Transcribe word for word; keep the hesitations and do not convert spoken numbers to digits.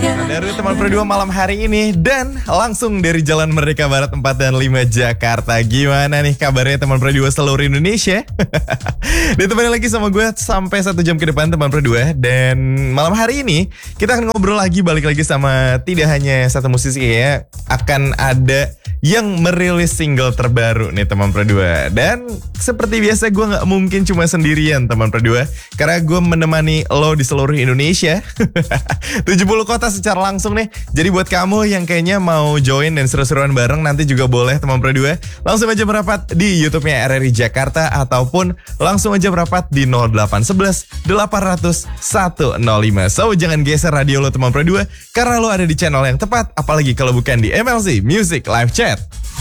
Dari teman Pro dua malam hari ini dan langsung dari Jalan Merdeka Barat empat dan lima Jakarta. Gimana nih kabarnya teman Pro dua seluruh Indonesia? Ditemani lagi sama gue sampai satu jam ke depan teman Pro dua. Dan malam hari ini kita akan ngobrol lagi, balik lagi sama tidak hanya satu musisi ya. Akan ada yang merilis single terbaru nih teman Pro dua. Dan seperti biasa gue gak mungkin cuma sendirian teman Pro dua, karena gue menemani lo di seluruh Indonesia. tujuh puluh kota secara langsung nih. Jadi buat kamu yang kayaknya mau join dan seru-seruan bareng, nanti juga boleh teman Pro dua. Langsung aja merapat di YouTube-nya R R I Jakarta, ataupun langsung aja merapat di nol delapan satu satu delapan nol nol satu nol lima. So jangan geser radio lo teman Pro dua, karena lo ada di channel yang tepat. Apalagi kalau bukan di M L C Music Live Chat.